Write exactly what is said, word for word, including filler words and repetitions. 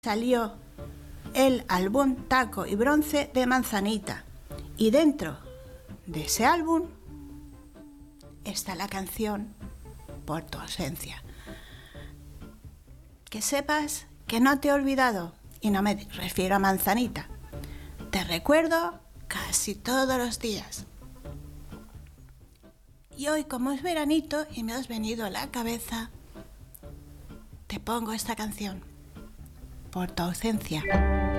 Salió el álbum Taco y Bronce de Manzanita, y dentro de ese álbum está la canción Por tu ausencia. Que sepas que no te he olvidado, y no me refiero a Manzanita. Te recuerdo casi todos los días. Y hoy, como es veranito y me has venido a la cabeza, te pongo esta canción, Por tu ausencia.